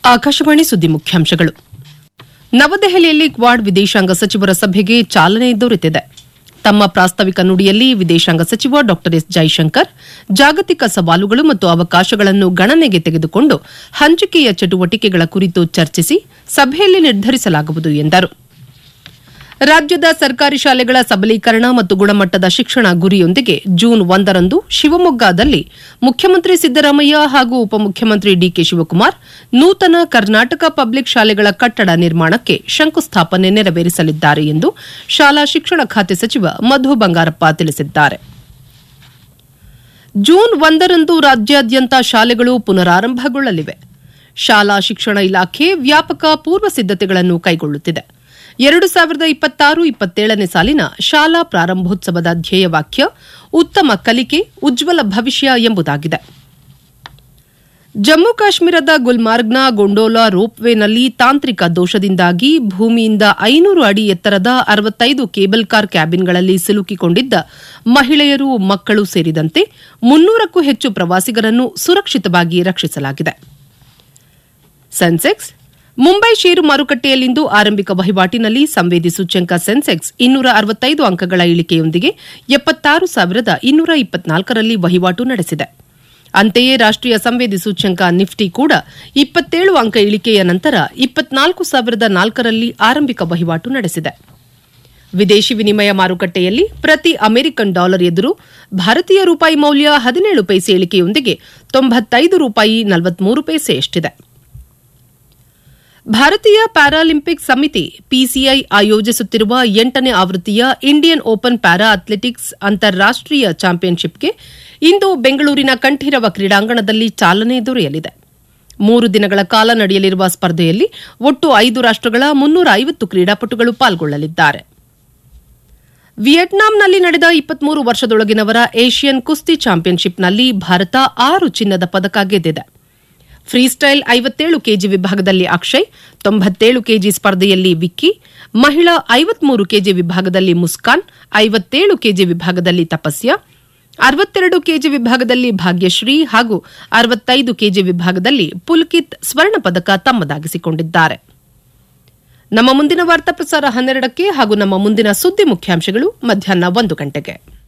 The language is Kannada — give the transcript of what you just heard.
ಆಕಾಶವಾಣಿ ಸುದ್ದಿ ಮುಖ್ಯಾಂಶಗಳು. ನವದೆಹಲಿಯಲ್ಲಿ ಕ್ವಾಡ್ ವಿದೇಶಾಂಗ ಸಚಿವರ ಸಭೆಗೆ ಚಾಲನೆ ದೊರೆತಿದೆ. ತಮ್ಮ ಪ್ರಾಸ್ತಾವಿಕ ನುಡಿಯಲ್ಲಿ ವಿದೇಶಾಂಗ ಸಚಿವ ಡಾ ಎಸ್ ಜೈಶಂಕರ್ ಜಾಗತಿಕ ಸವಾಲುಗಳು ಮತ್ತು ಅವಕಾಶಗಳನ್ನು ಗಣನೆಗೆ ತೆಗೆದುಕೊಂಡು ಹಂಚಿಕೆಯ ಚಟುವಟಿಕೆಗಳ ಕುರಿತು ಚರ್ಚಿಸಿ ಸಭೆಯಲ್ಲಿ ನಿರ್ಧರಿಸಲಾಗುವುದು ಎಂದರು. ರಾಜ್ಯದ ಸರ್ಕಾರಿ ಶಾಲೆಗಳ ಸಬಲೀಕರಣ ಮತ್ತು ಗುಣಮಟ್ಟದ ಶಿಕ್ಷಣ ಗುರಿಯೊಂದಿಗೆ ಜೂನ್ 1ರಂದು ಶಿವಮೊಗ್ಗದಲ್ಲಿ ಮುಖ್ಯಮಂತ್ರಿ ಸಿದ್ದರಾಮಯ್ಯ ಹಾಗೂ ಉಪಮುಖ್ಯಮಂತ್ರಿ ಡಿಕೆ ಶಿವಕುಮಾರ್ ನೂತನ ಕರ್ನಾಟಕ ಪಬ್ಲಿಕ್ ಶಾಲೆಗಳ ಕಟ್ಟಡ ನಿರ್ಮಾಣಕ್ಕೆ ಶಂಕುಸ್ಥಾಪನೆ ನೆರವೇರಿಸಲಿದ್ದಾರೆ ಎಂದು ಶಾಲಾ ಶಿಕ್ಷಣ ಖಾತೆ ಸಚಿವ ಮಧು ಬಂಗಾರಪ್ಪ ತಿಳಿಸಿದ್ದಾರೆ. ಜೂನ್ 1ರಂದು ರಾಜ್ಯಾದ್ಯಂತ ಶಾಲೆಗಳು ಪುನರಾರಂಭಗೊಳ್ಳಲಿವೆ. ಶಾಲಾ ಶಿಕ್ಷಣ ಇಲಾಖೆ ವ್ಯಾಪಕ ಪೂರ್ವ ಸಿದ್ದತೆಗಳನ್ನು ಕೈಗೊಳ್ಳುತ್ತಿದೆ. 2026-27ನೇ ಸಾಲಿನ ಶಾಲಾ ಪ್ರಾರಂಭೋತ್ಸವದ ಧ್ಯೇಯವಾಕ್ಯ ಉತ್ತಮ ಕಲಿಕೆ ಉಜ್ವಲ ಭವಿಷ್ಯ ಎಂಬುದಾಗಿದೆ. ಜಮ್ಮು ಕಾಶ್ಮೀರದ ಗುಲ್ಮಾರ್ಗ್ನ ಗೊಂಡೋಲಾ ರೋಪ್ವೇನಲ್ಲಿ ತಾಂತ್ರಿಕ ದೋಷದಿಂದಾಗಿ ಭೂಮಿಯಿಂದ 500 ಅಡಿ ಎತ್ತರದ 65 ಕೇಬಲ್ ಕಾರ್ ಕ್ಯಾಬಿನ್ಗಳಲ್ಲಿ ಸಿಲುಕಿಕೊಂಡಿದ್ದ ಮಹಿಳೆಯರು, ಮಕ್ಕಳು ಸೇರಿದಂತೆ 300ಕ್ಕೂ ಹೆಚ್ಚು ಪ್ರವಾಸಿಗರನ್ನು ಸುರಕ್ಷಿತವಾಗಿ ರಕ್ಷಿಸಲಾಗಿದೆ. ಸೆನ್ಸೆಕ್ಸ್ ಮುಂಬೈ ಷೇರು ಮಾರುಕಟ್ಟೆಯಲ್ಲಿಂದು ಆರಂಭಿಕ ವಹಿವಾಟಿನಲ್ಲಿ ಸಂವೇದಿ ಸೂಚ್ಯಂಕ ಸೆನ್ಸೆಕ್ಸ್ 265 ಅಂಕಗಳ ಇಳಿಕೆಯೊಂದಿಗೆ 76,224ರಲ್ಲಿ ವಹಿವಾಟು ನಡೆಸಿದೆ. ಅಂತೆಯೇ ರಾಷ್ಟೀಯ ಸಂವೇದಿ ಸೂಚ್ಯಂಕ ನಿಫ್ಟಿ ಕೂಡ 27 ಅಂಕ ಇಳಿಕೆಯ ನಂತರ 24,004ರಲ್ಲಿ ಆರಂಭಿಕ ವಹಿವಾಟು ನಡೆಸಿದೆ. ವಿದೇಶಿ ವಿನಿಮಯ ಮಾರುಕಟ್ಟೆಯಲ್ಲಿ ಪ್ರತಿ ಅಮೆರಿಕನ್ ಡಾಲರ್ ಎದುರು ಭಾರತೀಯ ರೂಪಾಯಿ ಮೌಲ್ಯ 17 ಪೈಸೆ ಇಳಿಕೆಯೊಂದಿಗೆ $95.43 ಭಾರತೀಯ ಪ್ಯಾರಾಲಿಂಪಿಕ್ ಸಮಿತಿ ಪಿಸಿಐ ಆಯೋಜಿಸುತ್ತಿರುವ 8ನೇ ಆವೃತ್ತಿಯ ಇಂಡಿಯನ್ ಓಪನ್ ಪ್ಯಾರಾ ಅಥ್ಲೆಟಿಕ್ಸ್ ಅಂತಾರಾಷ್ಟೀಯ ಚಾಂಪಿಯನ್ಶಿಪ್ಗೆ ಇಂದು ಬೆಂಗಳೂರಿನ ಕಂಠೀರವ ಕ್ರೀಡಾಂಗಣದಲ್ಲಿ ಚಾಲನೆ ದೊರೆಯಲಿದೆ. 3 ದಿನಗಳ ಕಾಲ ನಡೆಯಲಿರುವ ಸ್ಪರ್ಧೆಯಲ್ಲಿ ಒಟ್ಟು 5 ರಾಷ್ಟಗಳ 350 ಕ್ರೀಡಾಪಟುಗಳು ಪಾಲ್ಗೊಳ್ಳಲಿದ್ದಾರೆ. ವಿಯೆಟ್ನಾಂನಲ್ಲಿ ನಡೆದ 23 ವರ್ಷದೊಳಗಿನವರ ಏಷ್ಯನ್ ಕುಸ್ತಿ ಚಾಂಪಿಯನ್ಶಿಪ್ನಲ್ಲಿ ಭಾರತ 6 ಚಿನ್ನದ ಪದಕ ಗೆದ್ದಿದೆ. ಫ್ರೀಸ್ಟೈಲ್ 57 ಕೆಜಿ ವಿಭಾಗದಲ್ಲಿ ಅಕ್ಷಯ್, 97 ಕೆಜಿ ಸ್ಪರ್ಧೆಯಲ್ಲಿ ವಿಕ್ಕಿ, ಮಹಿಳಾ 53 ಕೆಜಿ ವಿಭಾಗದಲ್ಲಿ ಮುಸ್ಕಾನ್, 57 ಕೆಜಿ ವಿಭಾಗದಲ್ಲಿ ತಪಸ್ಯ, 62 ಕೆಜಿ ವಿಭಾಗದಲ್ಲಿ ಭಾಗ್ಯಶ್ರೀ ಹಾಗೂ 65 ಕೆಜಿ ವಿಭಾಗದಲ್ಲಿ ಪುಲ್ಕಿತ್ ಸ್ವರ್ಣ ಪದಕ ತಮ್ಮದಾಗಿಸಿಕೊಂಡಿದ್ದಾರೆ. ನಮ್ಮ ಮುಂದಿನ ವಾರ್ತಾ ಪ್ರಸಾರ 12ಕ್ಕೆ ಹಾಗೂ ನಮ್ಮ ಮುಂದಿನ ಸುದ್ದಿ ಮುಖ್ಯಾಂಶಗಳು ಮಧ್ಯಾಹ್ನ 1 ಗಂಟೆಗೆ.